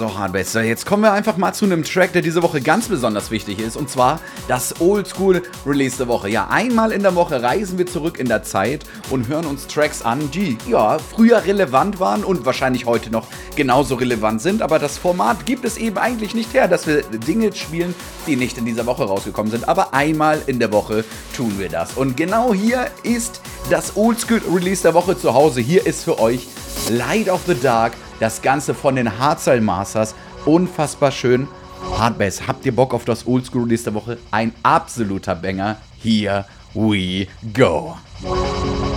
So, Hardbase, jetzt kommen wir einfach mal zu einem Track, der diese Woche ganz besonders wichtig ist. Und zwar das Oldschool-Release der Woche. Ja, einmal in der Woche reisen wir zurück in der Zeit und hören uns Tracks an, die, ja, früher relevant waren und wahrscheinlich heute noch genauso relevant sind. Aber das Format gibt es eben eigentlich nicht her, dass wir Dinge spielen, die nicht in dieser Woche rausgekommen sind. Aber einmal in der Woche tun wir das. Und genau hier ist das Oldschool-Release der Woche zu Hause. Hier ist für euch Light of the Dark. Das Ganze von den Hardstyle Masters. Unfassbar schön. Hardbase, habt ihr Bock auf das Oldschool-Release der Woche? Ein absoluter Banger. Here we go.